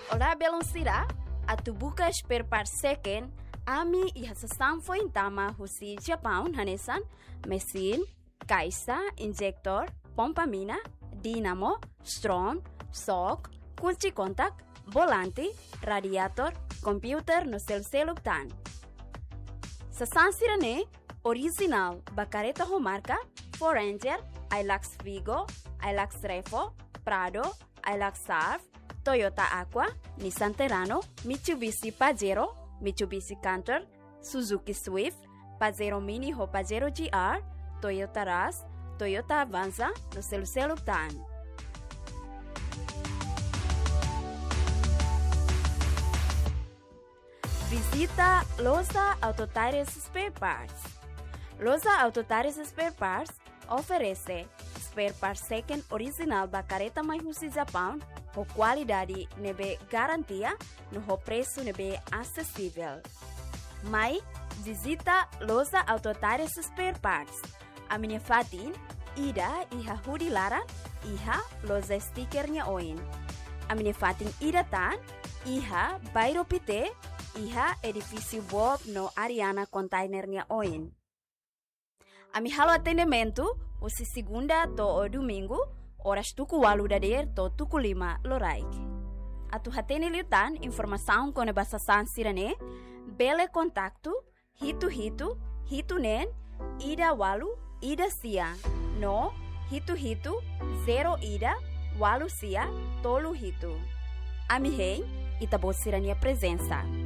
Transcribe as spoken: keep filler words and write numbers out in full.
Olá, Beloncira. A tubuka spare part second. Ami e hasasam foi em tama husi Japão, hanesan, mesin, caixa, injector, pompa mina, dinamo, strom, sock, kunci contact, volante, radiator, computer no seu celuptan. Sasan sirane, original, bacareta romarca, Foranger, Hilux Vigo, Hilux Revo, Prado, Hilux Surf, Toyota Aqua, Nissan Terrano, Mitsubishi Pajero, Mitsubishi Canter, Suzuki Swift, Pajero Mini ou Pajero G R, Toyota Rush, Toyota Avanza, no seu celuptan. Visita Loja Autotires Spare Parts. Loja Autotires Spare Parts oferece spare parts second original bacareta mais no Japão, com qualidade nebe garantia no preço nebe acessível. Mas visita Loja Autotires Spare Parts. A minha fatin ida iha hudi lara iha loja stickernya oin. A minha fatin ida tan iha bairro pite iha edifício Bob no Ariana containernya oin. A mi halo atendimento o si segunda to o domingo horas tuku walu dader to tuku lima loraik. Atu hatene liutan informação com bahasa sansirane bele kontaktu hitu hitu hitu nen ida walu ida sia no hitu hitu zero ida walu sia tolu hitu. Ami hei itabosirania presença.